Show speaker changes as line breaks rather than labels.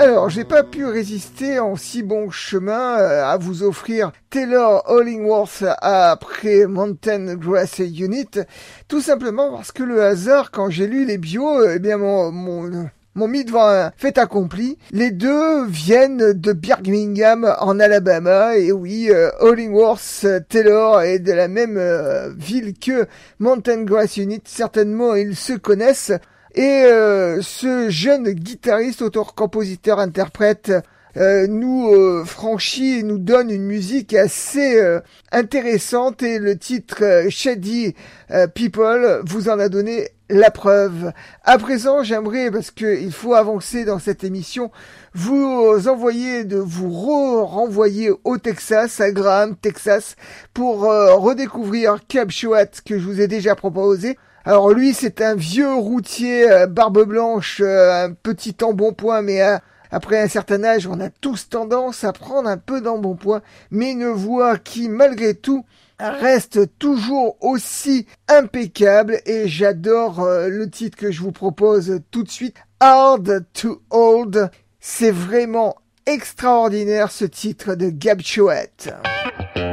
Alors, j'ai pas pu résister en si bon chemin à vous offrir Taylor Hollingworth après Mountain Grass Unit, tout simplement parce que le hasard, quand j'ai lu les bios, eh bien m'ont mis devant un fait accompli. Les deux viennent de Birmingham en Alabama, et oui, Hollingworth Taylor est de la même ville que Mountain Grass Unit, certainement ils se connaissent. Et ce jeune guitariste, auteur, compositeur, interprète nous franchit et nous donne une musique assez intéressante, et le titre Shady People vous en a donné la preuve. À présent, j'aimerais, parce qu'il faut avancer dans cette émission, vous renvoyer au Texas, à Graham, Texas, pour redécouvrir Cab Choate, que je vous ai déjà proposé. Alors lui, c'est un vieux routier, barbe blanche, un petit embonpoint, mais après un certain âge, on a tous tendance à prendre un peu d'embonpoint, mais une voix qui, malgré tout, reste toujours aussi impeccable, et j'adore le titre que je vous propose tout de suite, Hard to Hold. C'est vraiment extraordinaire, ce titre de Cab Choate.